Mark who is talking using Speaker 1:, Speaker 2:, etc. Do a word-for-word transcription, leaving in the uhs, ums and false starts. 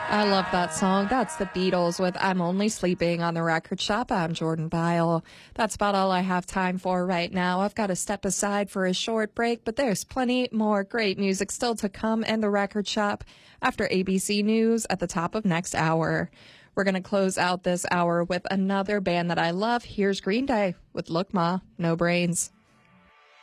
Speaker 1: I love that song. That's the Beatles with I'm Only Sleeping on the Record Shop. I'm Jordan Bile. That's about all I have time for right now. I've got to step aside for a short break, but there's plenty more great music still to come in the Record Shop after A B C News at the top of next hour. We're going to close out this hour with another band that I love. Here's Green Day with Look Ma, No Brains.